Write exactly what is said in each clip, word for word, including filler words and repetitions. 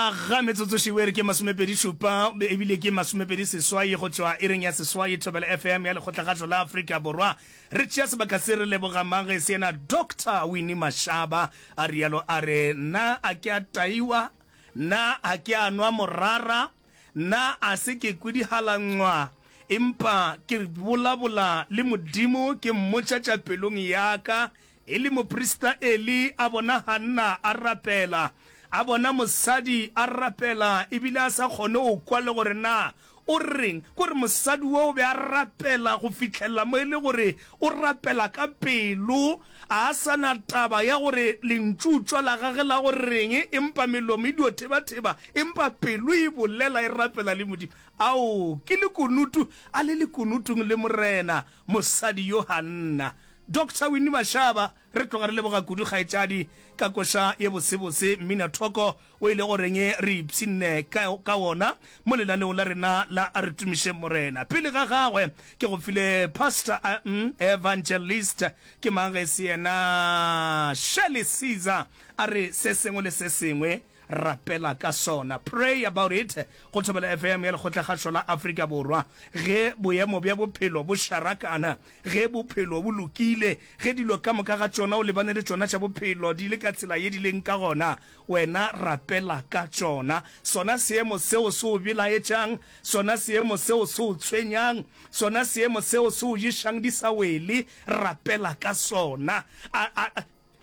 ya ga metsotso shiwere ke masomepedi šupa ebile ke masomepedi seswai go tswa e reng ya seswai Thobela F M ya lekgotlagatšo la Afrika Borwa re tšea sebaka se re lebogamang ge se ena Doctor Winnie Mashaba a rialo a re na a ke a taiwa na a ke a nwa morara na a se ke kudihalangwa empa ke bolabola le modimo ke mmotšatša pelong yaka e le moprista Eli a bona hanna a rapela a bona mosadi a rapela ebile a sa kgone o kwa le gore na o reng gore mosadi wo be a rapela go fitlhela mo ile gore o rapela ka pelo a sana taba ya gore lentšutšwa la gage la go reng empa melomo e dio theba theba empa pelo e bolela e rapela le modimo ao ke le kunutu a le le kunutung le morena mosadi yo hanna Doctor Winnie Mashaba re tloga re leboga kudu kgaetšadi ka koša ye bosebose mmina thoko o ile gore nge re ipshinne ka wona mo lenaneong la rena la a re tumiše morena pele ga gagwe ke go file pastor um, evangelist ke mang ge se yena Shirley Caesar a re se sengwe le se sengwe rapela ka sona pray about it go Thobela F M ya lekgotlagatšo la Afrika Borwa ge boemo bja bophelo bo sharakana ge bophelo bo lokile ge dilo ka moka ga tsona o lebane le tsona tša bophelo di le ka tsela ye di leng ka gona wena rapela ka tsona sona seemo seo se o belaetšang sona seemo seo se o tshwenyang sona seemo seo se o ješang di sa wele rapela ka sona a, a,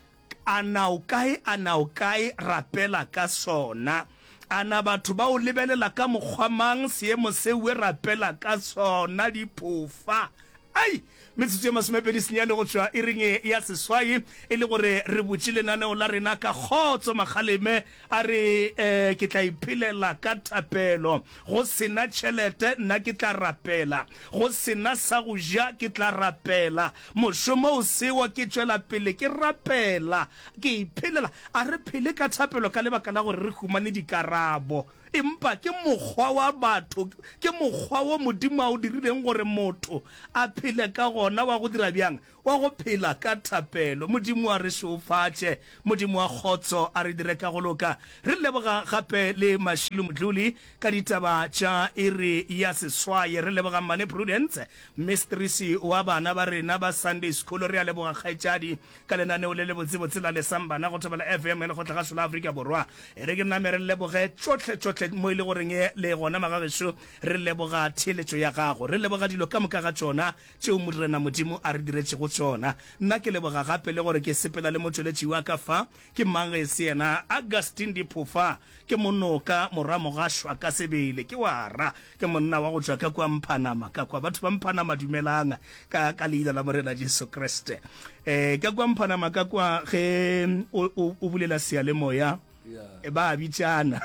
ana o kae ana o kae rapela ka sona ana batho ba o lebelela ka mokgwamang seemo se we rapela ka sona diphofa ai metsotso ya masomepedi senyane go tswa e reng ya seswai e le gore re botse lenaneo la rena ka kgotso magaleme a re um ke tla iphelela ka thapelo go sena tšhelete nna ke tla rapela go sena sa go ja ke tla rapela mošomo o sewa ke tšwela pele ke rapela ke iphelela a re phele ka thapelo ka lebaka la gore re humane dikarabo empa ke mokgwa wa batho ke mokgwa wa modimo a o dirileng gore motho a phele ka gona wa go dira bjang wa go phela ka thapelo modimo a re šofatše modimo wa kgotso a re dire ka go loka re leboga gape le Mashilo Mdluli ka ditaba tša ere ya seswaye re leboga Mane Prudence mistress wa bana ba rena ba Sunday School re a leboga kgaetšadi ka lenaneo le le botsebotse la lesambana go Thobela F M le lekgotlagatšo la Afrika Borwa e re ke name re leboge tsotlhe tsotlhe mo ile goreng le gona magagešo re leboga theeletšo ya gago re leboga dilo ka moka ga tsona tšeo morena modimo a re diretše go tsona nna ke leboga gape le gore ke sepela le motsweletši wa ka fa ke mang ge se yena Augustine Diphofa ke monoka moramogašwa ka sebele ke wara ke monna wa go tswa ka kwa Mphanama ka kwa batho ba Mphanama dumelang ka ka leina la morena Jesu Kriste eh ka kwa Mphanama ka kwa ge o bulela sealemoya e ba bitšana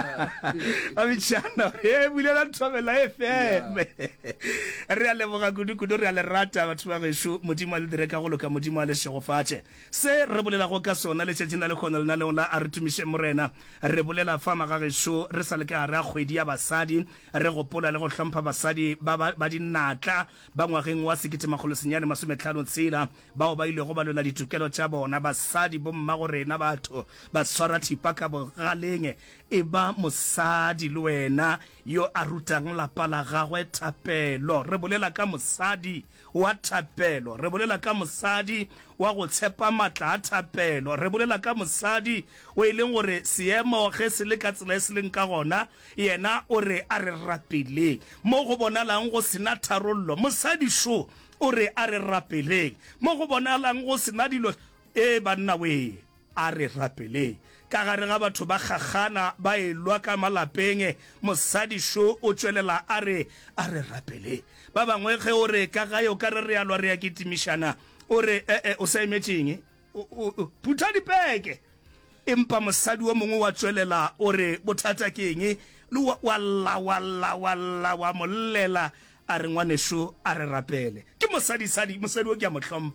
ba bitšana e bulela Thobela F M re a leboga kudu-kudu re a le rata batho ba gešo modimo a le dire ka go loka modimo a le šegofatše se re bolelago ka sona le tšatšing la le kgona lenaneong la a re tumiše morena re bolela fama ga gešo re sa le ka gare a kgwedi ya basadi re gopola le go hlompha basadi ba dinatla ba ngwageng wa sekete makgolo senyane masomehlano tshela bao ba ile go balola ditokelo tša bona basadi bomma go rena batho ba tshwara thipa ka bogaleng e ba mosadi le wena yo a rutang lapa la gagwe thapelo re bolela ka mosadi wa thapelo re bolela ka mosadi wa go tshepa matla a thapelo re bolela ka mosadi o e leng gore seemo ge se le ka tsela e se leng ka gona yena o re a re rapeleng mo go bonalang go sena tharollo mosadi sho o re a re rapeleng mo go bonalang go sena dilo e banna we a re rapeleng ka gare ga batho ba gagana ba elwa ka malapeng mosadi sho o tswelela a re a re rapeleng ba bangwe ge o re ka ga yo ka re re alwa re ya kitimišana o re eh o sa emetšeng phutha dipeke empa mosadi wa mongwe wa tswelela o re bothata ke eng le walla walla walla wa mollela a re ngwanesho a re rapele ke mosadi sadi mosadi o ke a mohlompa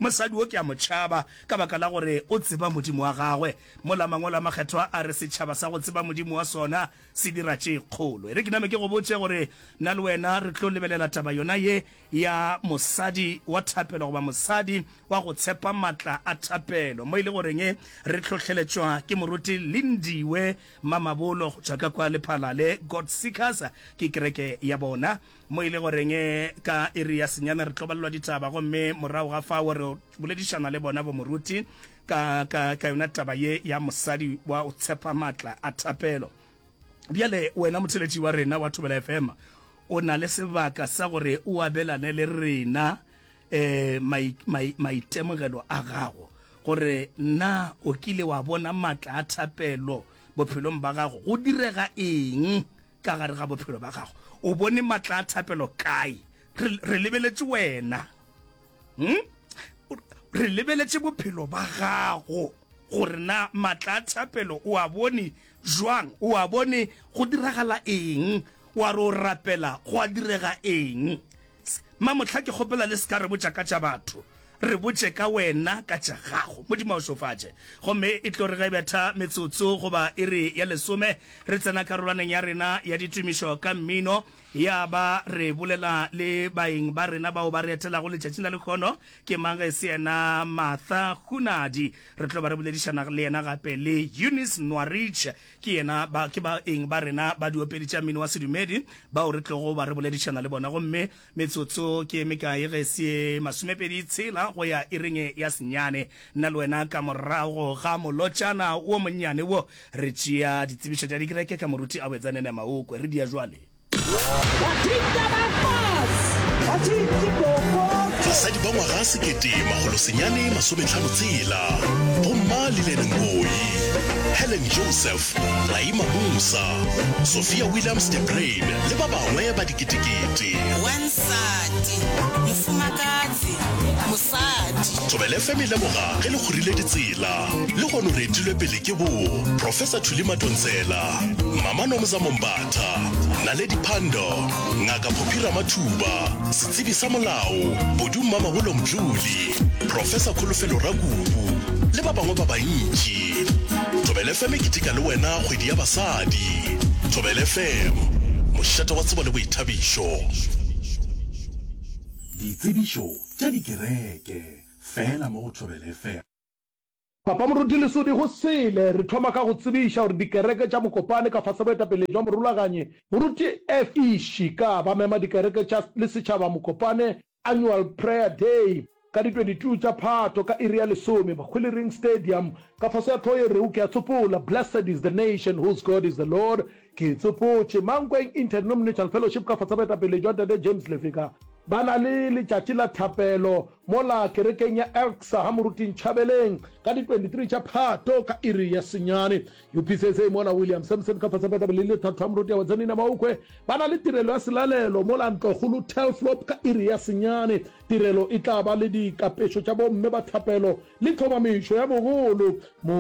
mosadi o ke a motšhaba ka baka la gore o tseba modimo wa gagwe mo la mangwe la makgetho a re setšhaba sa go tseba modimo wa sona se dira tše kgolo e re ke name ke go botse gore nna le wena re tlo lebelela taba yona ye ya mosadi wa thapelo goba mosadi wa go tshepa matla a thapelo mo ile goreng re tlhotlheletswa ke moruti Lindiwe Mamabolo go tswa ka kwa Lephalale God Seekers ke kereke ya bona mo ile goreng ka area senyana re tlobalelwa ditaba go mme morago ga fa gore boledišana le bona bo moruti ka ka ka yona taba ye ya mosadi wa o tshepa matla a thapelo bjale wena motheletši wa rena wa Thobela F M o na le sebaka sa gore o abelane le rena eh mai mai maitemogelo a gago gore na o kile wa bona matla a thapelo bophelong ba gago go direga eng ka gare ga bophelo ba gago o bone matla a thapelo kae re lebeletse wena hm re lebeletse bophelo ba gago gore na matla a thapelo o a bone jwang o a bone go diragala eng wa ro rapela go a direga eng ma motlha ke gopela le ska re botsa ka tša batho re botse ka wena ka tša gago modimo o sofatše gomme e tlo re ga betha metsotso goba e re ya lesome re tsena karolwaneng ya rena ya ditumišo ka mmino ya ba re bolela le baeng ba rena bao ba re etela go letšatšing la lekgono ke mange se yena Martha Hunadi re tlo ba re boledišana le yena gape le Eunice Nwarich ke yena ba ke baeng ba rena ba diopeditša mmino wa sedumedi bao re tlogo ba re boledišana le bona gomme metsotso ke mekae ge se masomepedi tshela go ya ireng ya senyane nna le wena ka morago ga molotšana wo monnyane wo re tšea ditsebišo tša dikereke ka moruti a wetsanene maokwe re dia jwale basadi ba ngwaga sekete magolo senyane masometlhano tsela bomma le lenengoi Helen Joseph Laima Musa Sophia Williams de Brain le ba bangwe ba diketekete wansati mfumakazi musadi Thobela F M le moga ge le gorile ditsela le go no retilwe pele ke bo Professor Thuli Madonsela Mama Nomza Mombatha Naledi Phando Ngaka Phopira Mathuba Setsibi sa molao Boduma Maholo Mjuli Professor Khulufelo Rakubu le ba bangwe ba bantši Thobela F M ke tika le wena kgwedi ya basadi Thobela F M mošate wa tsebo le boithabišo ditsebišo tša dikereke fela mo go Thobela F M. Papa moruti lesodi go sele re thoma ka go tsebiša gore dikereke tša mokopane ka fase boetapele jwa morulaganye moruti F ishi ka ba mema dikereke tša le setšhaba mokopane annual prayer day ka di twenty-two tša Phato ka area lesome Bakgwele Ring Stadium ka fase ya thoye reu ke a tsopola blessed is the nation whose God is the Lord ke tsopotše Mankweng Interdenominational Fellowship ka fase boetapele jwa Dade James Lefika ba na le letšatši la thapelo mola kerekeng ya Elksa ha moruti Ntšhabeleng ka di twenty-three tša Phato ka iri ya senyane U P C S A mola William Samson ka fase boetapele le thato ha moruti ya Watsanina Maukwe ba na le tirelo ya selalelo mola Ntlogolo Telflop ka iri ya senyane tirelo e tla ba le dikapešo tša bomme ba thapelo le tlhomamišo ya bogolo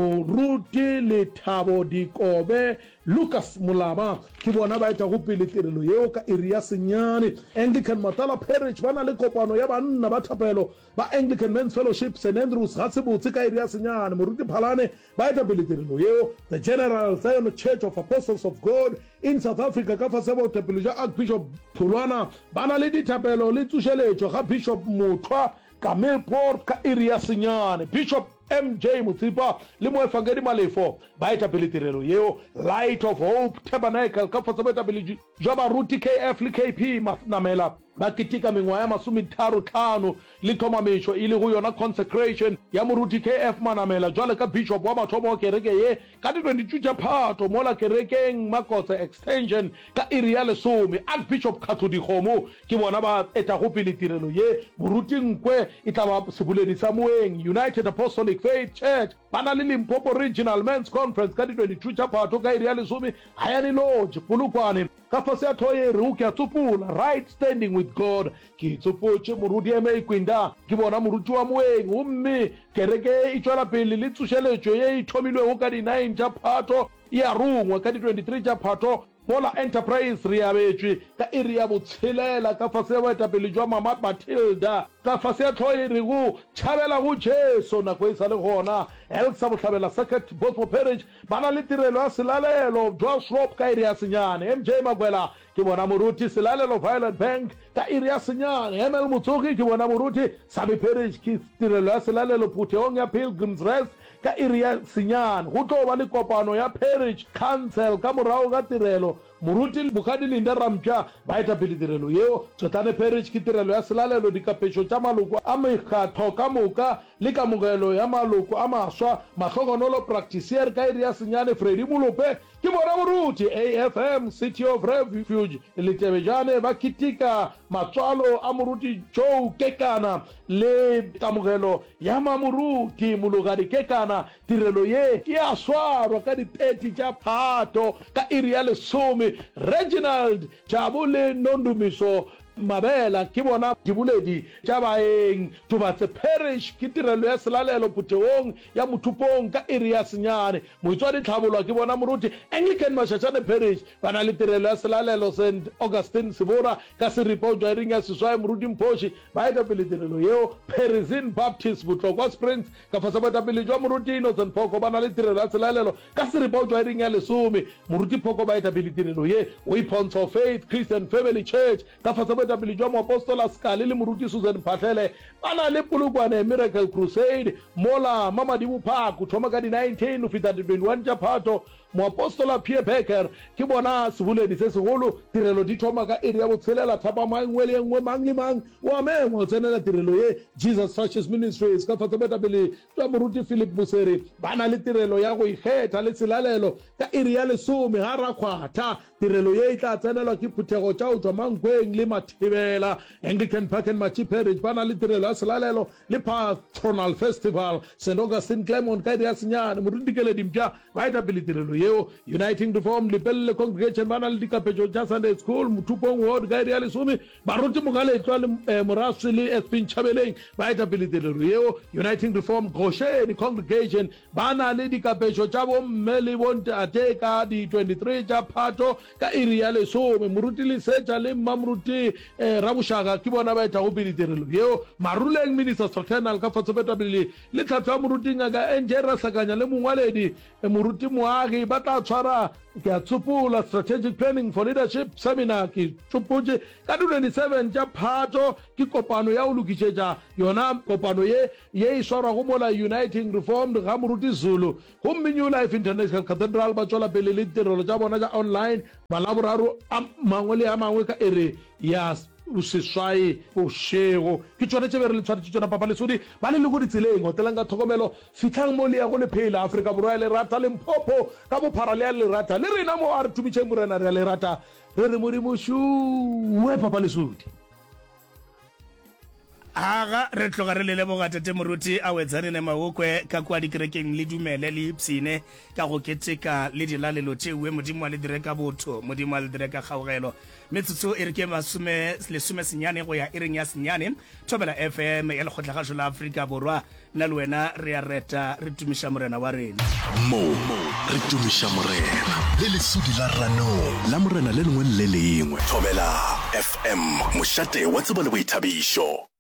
moruti Lethabo Dikobe Lucas Mulama ke bona ba eta go pele tirelo yeo ka iri ya senyane Anglican Matala Parish ba na le kopano ya banna ba thapelo ba Anglican Men's Fellowship Saint Andrews ga se botse ka iri ya senyane moruti Phalane ba eta pele tirelo yeo the General Zion Church of Apostles of God in South Africa ka fase boetapele jwa Archbishop Thulwana ba na le dithapelo le tsošeletšo ga Bishop Mothwa ka Milport ka iri ya senyane Bishop M J Mutsipa le moefangedi Malefo ba etapele tirelo yeo Light of Hope Tabernacle ka fase boetapele jwa baruti K F le K P Namela ba ketika mengwa ya masome tharo tlhano le thomamišo e le go yona consecration ya moruti K F Manamela jwale ka bishop wa mathomo wa kereke ye ka di twenty-two tša Phato mola kerekeng Makotse extension ka iri ya lesome Archbishop Khatho Dikgomo ke bona ba eta go pele tirelo ye moruti Nkwe e tla ba seboledi sa moeng United Apostolic Faith Church ba na le Limpopo Regional Men's Conference ka di twenty-two tša Phato ka iri ya lesome Hayani Lodge Polokwane ka fase ya thoye reu ke a tsopola right standing with God ke tsopotše moruti eme ikwinda ke bona moruti wa moeng gomme kereke e tšwela pele le tsošeletšo ye e thomilwego ka di nine tša Phato e a rungwa ka di twenty-three tša Phato mola enterprise re abetswe ka iri ya botshelela ka fase ya boetapele jwa mama Matilda ka fase ya tlhoe re go tšhabela go Jesu nako e sa le gona elk sa bohlabela circuit both for parish bana le tirelo ya selalelo Josh Rob ka iri ya senyane M J Magwela ke bona moruti selalelo Violet Bank ka iri ya senyane Emel Mutsogi ke bona moruti Sabi Parish ke tirelo ya selalelo Puteong ya Pilgrims Rest ka iri ya senyane go tlo ba le kopano ya Parish Council ka morao ga tirelo moruti Bukadi Linda Ramja ba etapele tirelo yeo Tsotane Parish ke tirelo ya selalelo dikapetšo tša maloko a mekgatho ka moka le kamogelo ya maloko a maswa mahlogonolo practitioner ka iri ya senyane Freddy Molope ke bona moruti A F M City of Refuge le tebejane ba kitika matswalo a moruti Joe Kekana le kamogelo ya mamuruti Mologadi Kekana tirelo ye ke a swarwa ka dipeti tša Phato ka iri ya lesome Reginald Jabule Nondumiso Mabela ke bona dibuledi tša baeng Tubatse Parish ke tirelo ya selalelo Puteong ya Mothupong ka iri ya senyane moitswadi tlhabolwa ke bona moruti Anglican Mashashane Parish bana le tirelo ya selalelo Saint Augustine Sibora ka seripo jwa ring ya seswae moruti Mphoshi ba etapele tirelo yeo Perizin Baptist Botlokwa Springs ka fasa boetapele jwa moruti Innocent Phoko bana le tirelo ya selalelo ka seripo jwa ring ya lesome moruti Phoko ba etapele tirelo ye Weapons of Faith Christian Family Church ka fasa boetapele jwa moapostola Skali le moruti Susan Phatlele bana le polokwane Miracle Crusade mola Mamadibu Park go thoma ka di nineteen o feta di twenty-one tša Phato moapostola Pierre Becker ke bona sebuledi se segolo tirelo di thoma ka iri ya botshelela thapa mangwe le engwe mang le mang wa mengwe o tsenela tirelo ye Jesus Churches Ministries ka fatsa boetapele jwa moruti Philip Buseri bana le tirelo ya go ikgetha le selalelo ka iri ya lesome ga rakgwatha tirelo ye e tla tsenelwa ke phuthego tša o tswa mankweng le mathibela Anglican Park and Machi Parish bana le tirelo ya selalelo le Patronal Festival Saint Augustine Clermont ka iri ya senyane moruti Keledi Mpša ba etapele tirelo yeo Uniting Reformed Lepelle Congregation bana le dikapetšo tša Sunday School Mothupong Ward ka iri ya lesome baruti Mogaletwa le Moraswi le S P Ntšhabeleng ba etapele tirelo yeo Uniting Reformed Goshen Congregation bana le dikapetšo tša bomme le bontate ka di twenty-three tša Phato ka iri ya lesome moruti Lesetša le mmamoruti Rabušaka ke bona ba etago pele tirelo yeo Maruleng Ministers Fraternal ka fatso boetapele le tlhatlho ya moruti ngaka Enje Rasakanya le mongwaledi moruti Moagi ba tla tshwara ke a tsopola Strategic Planning for Leadership Seminar ke tsopotse ka di twenty-seven tša Phato ke kopano ya o lokišetša yona kopano ye ye e swarwa go mola Uniting Reformed ga moruti Zulu gomme New Life International Cathedral ba tswela pele le tirelo tša bona tša online malaboraro a mangwe le a mangwe ka ere ya seswae bošego ke tšone tše be re le tshwaretše tšona papa lesodi ba le le go ditseleng hotelang ka tlhokomelo fitlhang mo le ya go lephela Afrika Borwa ya lerata Limpopo ka bophara le ya lerata le rena mo a re thumitšeng morena re ya lerata re re modimošuwe papa lesodi aga re tloga re le lebogatete moruti a wetsane ne maokwe ka kwa dikerekeng le dumele le ipsine ka go keteka le dilalelo tšewe modimo wa le dire ka botho modimo wa le dire ka kgaogelo metsotso e re ke masome lesome senyane go ya ireng ya senyane Thobela F M ya lekgotlagašo la Afrika Borwa nna le wena re a reta re tumiša morena wa rena mo re tumiša morena le lesodi la ranong la morena le lengwe le lengwe Thobela F M mošate wa tsebo le boithabišo.